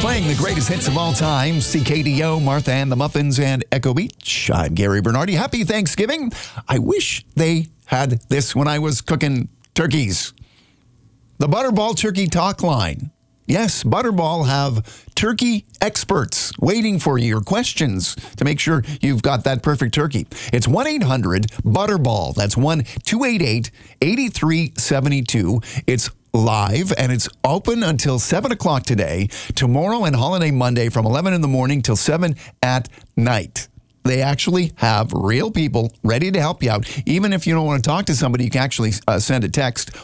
Playing the greatest hits of all time, CKDO, Martha and the Muffins, and Echo Beach. I'm Gary Bernardi. Happy Thanksgiving. I wish they had this when I was cooking turkeys. The Butterball Turkey Talk Line. Yes, Butterball have turkey experts waiting for your questions to make sure you've got that perfect turkey. It's 1-800-BUTTERBALL. That's 1-288-8372. It's live and it's open until 7 o'clock today, tomorrow and holiday Monday from 11 in the morning till 7 at night. They actually have real people ready to help you out. Even if you don't want to talk to somebody, you can actually send a text.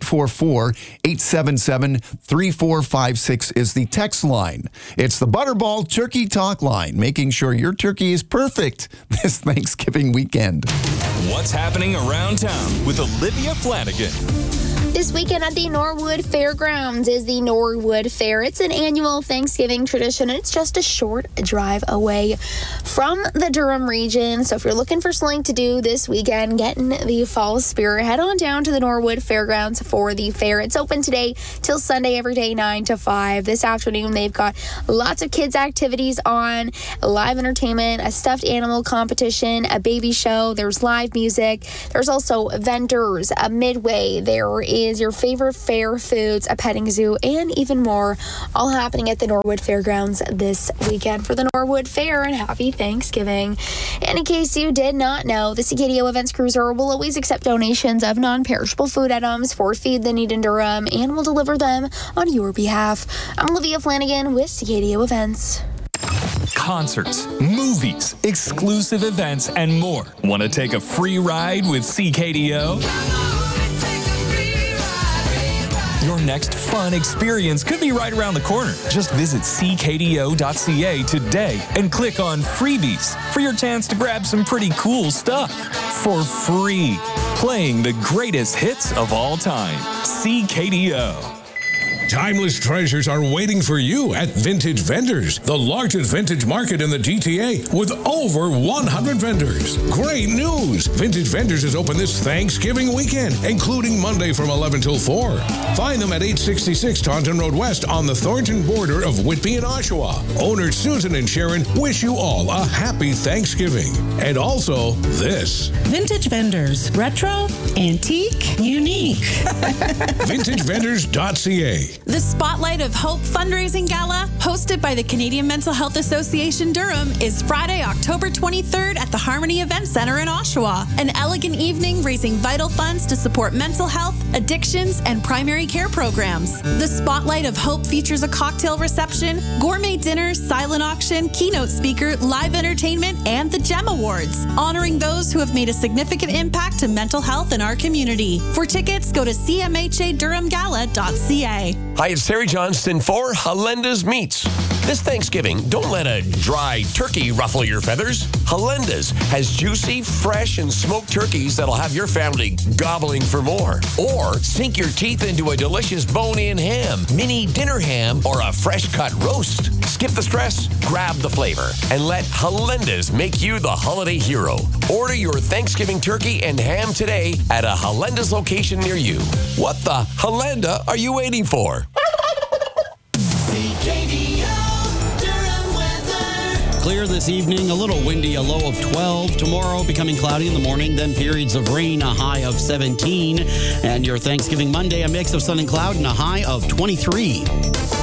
1-844-877-3456 is the text line. It's the Butterball Turkey Talk Line, making sure your turkey is perfect this Thanksgiving weekend. What's happening around town with Olivia Flanagan? This weekend at the Norwood Fairgrounds is the Norwood Fair. It's an annual Thanksgiving tradition, and it's just a short drive away from the Durham region. So if you're looking for something to do this weekend, get in the fall spirit, head on down to the Norwood Fairgrounds for the fair. It's open today till Sunday, every day, 9 to 5. This afternoon, they've got lots of kids' activities on, live entertainment, a stuffed animal competition, a baby show. There's live music. There's also vendors, a midway. There is your favorite fair foods, a petting zoo, and even more, all happening at the Norwood Fairgrounds this weekend for the Norwood Fair. And happy Thanksgiving. And in case you did not know, the CKDO Events Cruiser will always accept donations of non-perishable food items for Feed the Need in Durham and will deliver them on your behalf. I'm Olivia Flanagan with CKDO Events. Concerts, movies, exclusive events, and more. Want to take a free ride with CKDO? Your next fun experience could be right around the corner. Just visit ckdo.ca today and click on Freebies for your chance to grab some pretty cool stuff for free. Playing the greatest hits of all time. CKDO. Timeless treasures are waiting for you at Vintage Vendors, the largest vintage market in the GTA with over 100 vendors. Great news! Vintage Vendors is open this Thanksgiving weekend, including Monday from 11 till 4. Find them at 866 Taunton Road West on the Thornton border of Whitby and Oshawa. Owners Susan and Sharon wish you all a happy Thanksgiving. And also this. Vintage Vendors. Retro, antique, unique. VintageVendors.ca. The Spotlight of Hope Fundraising Gala, hosted by the Canadian Mental Health Association Durham, is Friday, October 23rd at the Harmony Event Center in Oshawa. An elegant evening raising vital funds to support mental health, addictions, and primary care programs. The Spotlight of Hope features a cocktail reception, gourmet dinner, silent auction, keynote speaker, live entertainment, and the GEM Awards, honoring those who have made a significant impact to mental health in our community. For tickets, go to cmhadurhamgala.ca. Hi, it's Terry Johnston for Halenda's Meats. This Thanksgiving, don't let a dry turkey ruffle your feathers. Halenda's has juicy, fresh, and smoked turkeys that'll have your family gobbling for more. Or sink your teeth into a delicious bone-in ham, mini dinner ham, or a fresh-cut roast. Skip the stress, grab the flavor, and let Halenda's make you the holiday hero. Order your Thanksgiving turkey and ham today at a Halenda's location near you. What the Halenda are you waiting for? Clear this evening, a little windy, a low of 12. Tomorrow, becoming cloudy in the morning, then periods of rain, a high of 17. And your Thanksgiving Monday, a mix of sun and cloud and a high of 23.